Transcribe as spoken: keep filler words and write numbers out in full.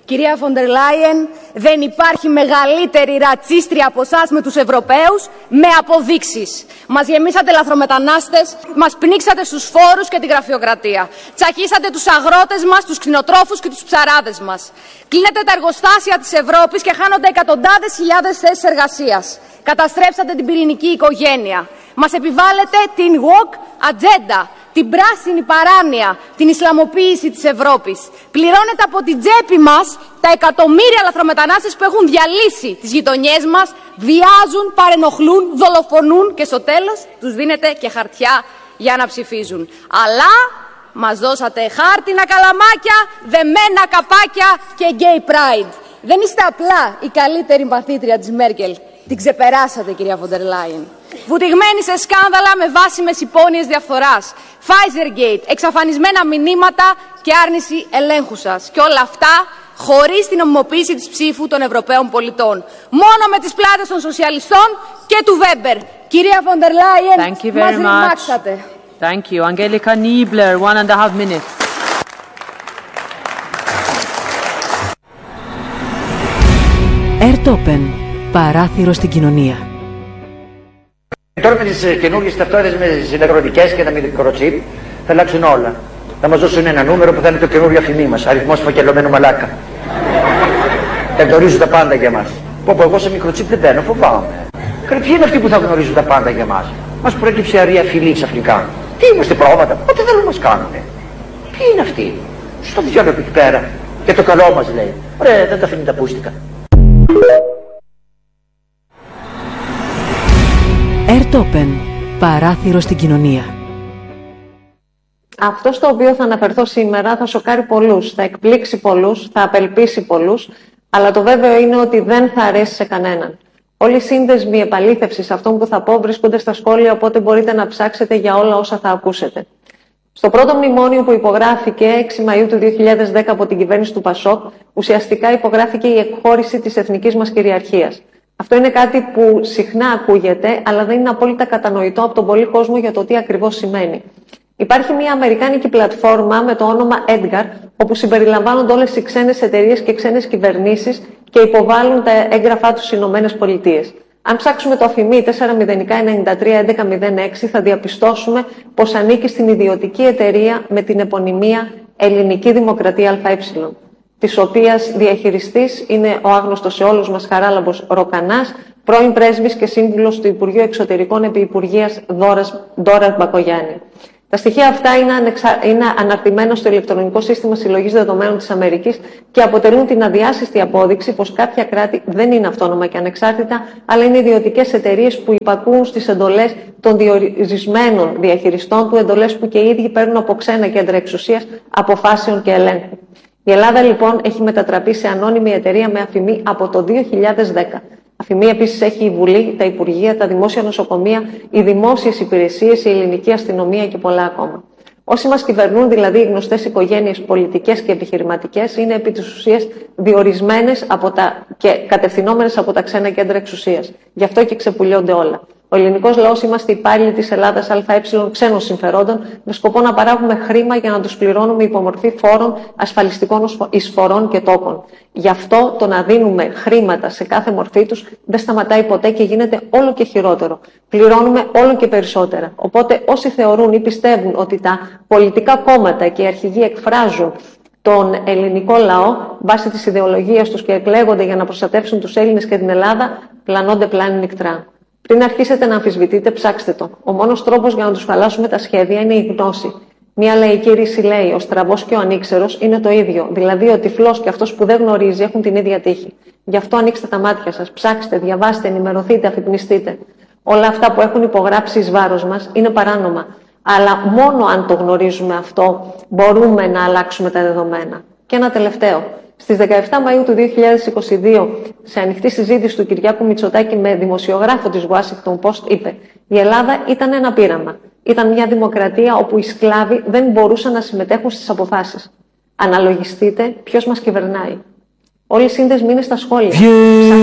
Κυρία Φοντερ Λάιεν, δεν υπάρχει μεγαλύτερη ρατσίστρια από εσάς με τους Ευρωπαίους, με αποδείξεις. Μας γεμίσατε λαθρομετανάστες, μας πνίξατε στους φόρους και τη γραφειοκρατία. Τσακίσατε τους αγρότες μας, τους κτηνοτρόφους και τους ψαράδες μας. Κλείνετε τα εργοστάσια της Ευρώπης και χάνονται εκατοντάδες χιλιάδες θέσεις εργασίας. Καταστρέψατε την πυρηνική οικογένεια. Μας επιβάλλετε την woke ατζέντα, την πράσινη παράνοια, την Ισλαμοποίηση της Ευρώπης. Πληρώνετε από την τσέπη μας τα εκατομμύρια λαθρομετανάστες που έχουν διαλύσει τις γειτονιές μας, βιάζουν, παρενοχλούν, δολοφονούν και στο τέλος τους δίνετε και χαρτιά για να ψηφίζουν. Αλλά μας δώσατε χάρτινα καλαμάκια, δεμένα καπάκια και gay pride. Δεν είστε απλά η καλύτερη μαθήτρια της Μέρκελ. Την ξεπεράσατε, κυρία Φοντερ Λάιεν. Βουτυγμένη σε σκάνδαλα με βάσιμες υπόνοιες διαφθοράς, Pfizergate, εξαφανισμένα μηνύματα και άρνηση ελέγχου σας. Και όλα αυτά χωρίς την νομιμοποίηση της ψήφου των Ευρωπαίων πολιτών. Μόνο με τις πλάτες των σοσιαλιστών και του Βέμπερ. Κυρία Φοντερ Λάιεν, μας ρημάξατε. Thank you. Angelika Niebler, one and a half minutes. Ertopen, παράθυρο στην κοινωνία. Τώρα με τις καινούργιες ταυτότητες με τις ηλεκτρονικές και τα μικροτσίπ θα αλλάξουν όλα. Θα μας δώσουν ένα νούμερο που θα είναι το καινούργιο αφημί μας. Αριθμός φακελωμένου μαλάκα. Θα γνωρίζουν τα πάντα για μας. Πω πω, εγώ σε μικροτσίπ δεν παίρνω, φοβάμαι. Ποιοι είναι αυτοί που θα γνωρίζουν τα πάντα για μας? Μας προέκυψε αρία φυλή ξαφνικά. Τι είμαστε πρόβατα, ό,τι θέλουν να μας κάνουνε. Ποιοι είναι αυτοί? Στο διάλογο εκεί πέρα. Για το καλό μας λέει. Ωραία, δεν τα αφήνει τα πούστικα. Ertopen, παράθυρο στην κοινωνία. Αυτό στο οποίο θα αναφερθώ σήμερα θα σοκάρει πολλούς, θα εκπλήξει πολλούς, θα απελπίσει πολλούς, αλλά το βέβαιο είναι ότι δεν θα αρέσει σε κανέναν. Όλοι οι σύνδεσμοι επαλήθευσης αυτών που θα πω βρίσκονται στα σχόλια, οπότε μπορείτε να ψάξετε για όλα όσα θα ακούσετε. Στο πρώτο μνημόνιο που υπογράφηκε έξι Μαΐου του δύο χιλιάδες δέκα από την κυβέρνηση του Πασόκ, ουσιαστικά υπογράφηκε η εκχώρηση της εθνικής μας κυριαρχίας. Αυτό είναι κάτι που συχνά ακούγεται, αλλά δεν είναι απόλυτα κατανοητό από τον πολύ κόσμο για το τι ακριβώς σημαίνει. Υπάρχει μια αμερικάνικη πλατφόρμα με το όνομα Edgar, όπου συμπεριλαμβάνονται όλες οι ξένες εταιρείες και ξένες κυβερνήσεις και υποβάλλουν τα έγγραφά τους στις Ηνωμένες Πολιτείες. Αν ψάξουμε το αφημί τέσσερα μηδέν εννιά τρία έντεκα μηδέν έξι, θα διαπιστώσουμε πως ανήκει στην ιδιωτική εταιρεία με την επωνυμία Ελληνική Δημοκρατία ΑΕ, της οποίας διαχειριστής είναι ο άγνωστος σε όλους μας Χαράλαμπος Ροκανάς, πρώην πρέσβης και σύμβουλος του Υπουργείου Εξωτερικών επί Υπουργείας Ντόρας Μπακογιάννη. Τα στοιχεία αυτά είναι, ανεξα... είναι αναρτημένα στο ηλεκτρονικό σύστημα συλλογής δεδομένων της Αμερικής και αποτελούν την αδιάσυστη απόδειξη πως κάποια κράτη δεν είναι αυτόνομα και ανεξάρτητα, αλλά είναι ιδιωτικές εταιρείες που υπακούουν στις εντολές των διορισμένων διαχειριστών του, εντολές που και οι ίδιοι παίρνουν από ξένα κέντρα εξουσίας, αποφάσεων και ελέγχου. Η Ελλάδα λοιπόν έχει μετατραπεί σε ανώνυμη εταιρεία με αφημί από το δύο χιλιάδες δέκα. Αφημί επίσης έχει η Βουλή, τα Υπουργεία, τα δημόσια νοσοκομεία, οι δημόσιες υπηρεσίες, η ελληνική αστυνομία και πολλά ακόμα. Όσοι μας κυβερνούν, δηλαδή οι γνωστές οικογένειες πολιτικές και επιχειρηματικές, είναι επί της ουσίας διορισμένες από τα... και κατευθυνόμενες από τα ξένα κέντρα εξουσίας. Γι' αυτό και ξεπουλιώνται όλα. Ο ελληνικός λαός είμαστε υπάλληλοι της Ελλάδας ΑΕ ξένων συμφερόντων με σκοπό να παράγουμε χρήμα για να τους πληρώνουμε υπομορφή φόρων, ασφαλιστικών εισφορών και τόκων. Γι' αυτό το να δίνουμε χρήματα σε κάθε μορφή τους δεν σταματάει ποτέ και γίνεται όλο και χειρότερο. Πληρώνουμε όλο και περισσότερα. Οπότε όσοι θεωρούν ή πιστεύουν ότι τα πολιτικά κόμματα και οι αρχηγοί εκφράζουν τον ελληνικό λαό βάσει της ιδεολογίας τους και εκλέγονται για να προστατεύσουν τους Έλληνες και την Ελλάδα, πλανώνται πλάνη νυχτρά. Πριν αρχίσετε να αμφισβητείτε, ψάξτε το. Ο μόνος τρόπος για να τους χαλάσουμε τα σχέδια είναι η γνώση. Μια λαϊκή ρίση λέει: ο στραβός και ο ανήξερος είναι το ίδιο. Δηλαδή, ο τυφλός και αυτός που δεν γνωρίζει έχουν την ίδια τύχη. Γι' αυτό ανοίξτε τα μάτια σας, ψάξτε, διαβάστε, ενημερωθείτε, αφυπνιστείτε. Όλα αυτά που έχουν υπογράψει εις βάρος μας είναι παράνομα. Αλλά μόνο αν το γνωρίζουμε αυτό, μπορούμε να αλλάξουμε τα δεδομένα. Και ένα τελευταίο. Στις δεκαεπτά Μαΐου του δύο χιλιάδες είκοσι δύο, σε ανοιχτή συζήτηση του Κυριάκου Μητσοτάκη με δημοσιογράφο της Washington Post, είπε: η Ελλάδα ήταν ένα πείραμα. Ήταν μια δημοκρατία όπου οι σκλάβοι δεν μπορούσαν να συμμετέχουν στις αποφάσεις. Αναλογιστείτε ποιος μας κυβερνάει. Όλοι οι σύνδεσμοι είναι στα σχόλια.